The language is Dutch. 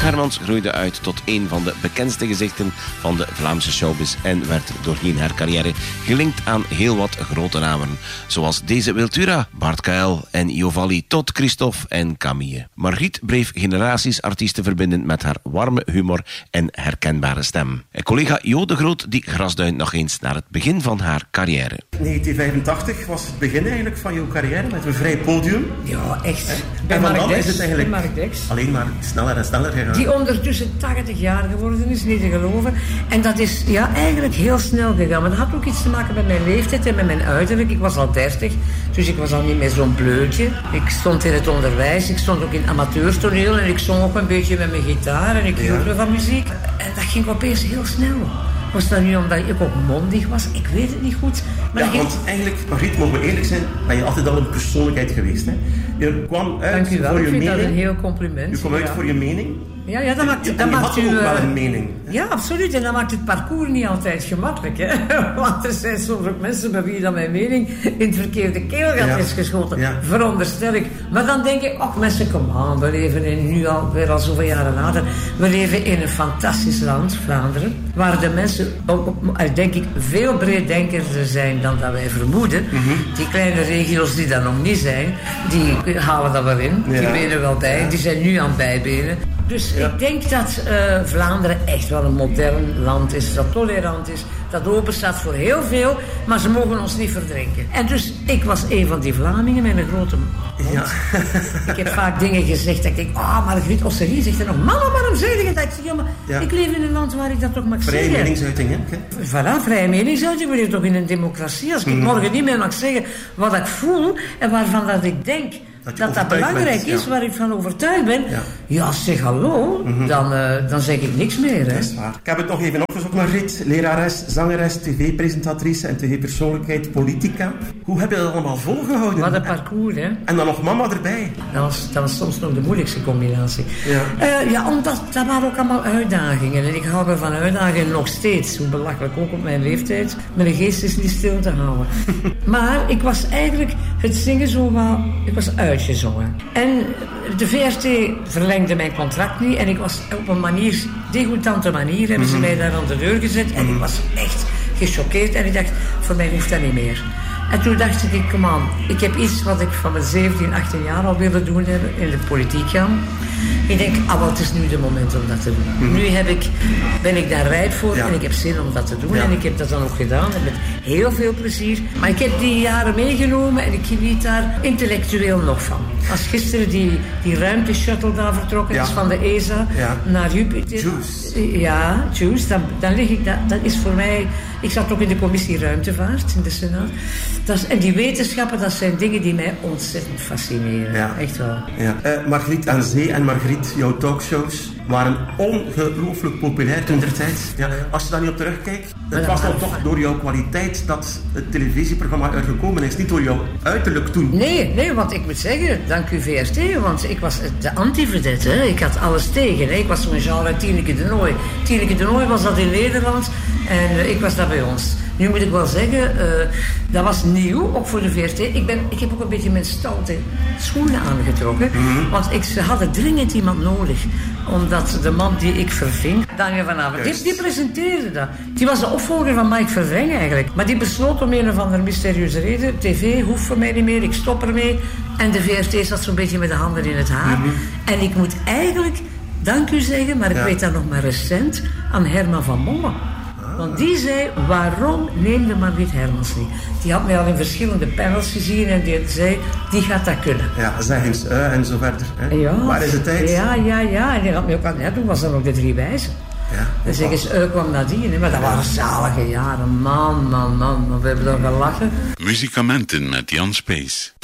Hermans groeide uit tot een van de bekendste gezichten van de Vlaamse showbiz en werd doorheen haar carrière gelinkt aan heel wat grote namen. Zoals deze Wiltura, Bart Kuijl en Jovalli tot Christophe en Camille. Margriet bleef generaties artiesten verbinden met haar warme humor en herkenbare stem. En collega Jo de Groot die grasduint nog eens naar het begin van haar carrière. 1985 was het begin eigenlijk van jouw carrière met een vrij podium. Ja, echt. En van dan is het eigenlijk Mark alleen maar sneller en sneller gegaan. Die ondertussen 80 jaar geworden is, niet te geloven. En dat is eigenlijk heel snel gegaan. Maar dat had ook iets te maken met mijn leeftijd en met mijn uiterlijk. Ik was al 30, dus ik was al niet meer zo'n bleutje. Ik stond in het onderwijs, ik stond ook in amateurtoneel en ik zong ook een beetje met mijn gitaar en ik hield van muziek. En dat ging opeens heel snel. Was dat nu omdat ik ook mondig was? Ik weet het niet goed. Maar want eigenlijk, Margriet, mogen we eerlijk zijn, ben je altijd al een persoonlijkheid geweest. Hè? Je kwam uit voor je mening. Ik vind dat een heel compliment. Je kwam uit voor je mening. Ja, dat maakt je had ook wel een mening. Ja, absoluut. En dat maakt het parcours niet altijd gemakkelijk. Hè? Want er zijn soms ook mensen bij wie dat mijn mening in het verkeerde keelgat is geschoten. Ja. Veronderstel ik. Maar dan denk ik, mensen, kom aan. We leven nu alweer al zoveel jaren later. We leven in een fantastisch land, Vlaanderen. Waar de mensen, denk ik, veel breeddenkerder zijn dan dat wij vermoeden. Mm-hmm. Die kleine regio's die dat nog niet zijn, die halen dat wel in. Die benen wel bij. Die zijn nu aan het bijbenen. Dus ik denk dat Vlaanderen echt wel een modern land is, dat tolerant is, dat open staat voor heel veel, maar ze mogen ons niet verdrinken. En dus ik was een van die Vlamingen met een grote mond. Ja. Ik heb vaak dingen gezegd dat ik denk, Margriet Osserie zegt er nog, mama, waarom zeg je dat? Ik zeg, maar ik leef in een land waar ik dat toch mag zeggen. Vrije meningsuiting, hè? Voilà, vrije meningsuiting. We leven toch in een democratie. Als ik morgen niet meer mag zeggen wat ik voel en waarvan dat ik denk dat belangrijk is, waar ik van overtuigd ben. Ja, zeg hallo, dan zeg ik niks meer. Hè. Dat is waar. Ik heb het nog even opgezocht, Margriet. Lerares, zangeres, tv-presentatrice en tv-persoonlijkheid, politica. Hoe heb je dat allemaal volgehouden? Wat een parcours, hè. En dan nog mama erbij. Dat was soms nog de moeilijkste combinatie. Omdat dat waren ook allemaal uitdagingen. En ik hou me van uitdagingen nog steeds. Hoe belachelijk ook op mijn leeftijd. Mijn geest is niet stil te houden. Maar ik was eigenlijk het zingen zo wat... Ik was uitgezongen. En de VRT verlengde mijn contract niet. En ik was op een manier, degoutante manier, hebben ze mij daar aan de deur gezet. En ik was echt gechoqueerd. En ik dacht, voor mij hoeft dat niet meer. En toen dacht ik, kom aan, ik heb iets wat ik van mijn 17, 18 jaar al wilde doen hebben, in de politiek gaan. Ik denk, het is nu de moment om dat te doen. Nu ben ik daar rijp voor en ik heb zin om dat te doen. En ik heb dat dan ook gedaan en met heel veel plezier. Maar ik heb die jaren meegenomen en ik geniet daar intellectueel nog van. Als gisteren die ruimteshuttle daar vertrokken is van de ESA naar Jupiter. Juice. Ja, Juice. Dan lig ik, dat is voor mij... Ik zat ook in de commissie ruimtevaart in de Senaat. En die wetenschappen, dat zijn dingen die mij ontzettend fascineren. Ja. Echt wel. Ja. Margriet aan Zee en Margriet, jouw talkshows waren ongelooflijk populair toen der tijd. Ja. Als je daar nu op terugkijkt, het was dan toch door jouw kwaliteit dat het televisieprogramma uitgekomen is, niet door jouw uiterlijk toen. Nee, want ik moet zeggen, dank u VRT, want ik was de anti-vedette. Ik had alles tegen. Hè. Ik was zo'n genre Tineke de Nooi. Tineke de Nooi was dat in Nederland en ik was dat bij ons. Nu moet ik wel zeggen, dat was nieuw, ook voor de VRT. Ik heb ook een beetje mijn stoute schoenen aangetrokken. Want ze hadden dringend iemand nodig. Omdat de man die ik verving, Daniel van Avert, die presenteerde dat. Die was de opvolger van Mike Verveng eigenlijk. Maar die besloot om een of andere mysterieuze reden. TV hoeft voor mij niet meer, ik stop ermee. En de VRT zat zo'n beetje met de handen in het haar. En ik moet eigenlijk, dank u zeggen, maar ik weet dat nog maar recent, aan Herman van Momme. Want die zei, waarom neemde Margriet Hermans niet? Die had mij al in verschillende panels gezien en die zei, die gaat dat kunnen. Ja, zeg eens, en zo verder. Hè? Ja, waar is de tijd? Ja. En die had mij ook aan, toen was er nog de Drie Wijzen. Ja, dan zeg eens, kwam nadien. Maar dat waren zalige jaren. Man. We hebben dan gelachen. Muzikamenten met Jan Spees.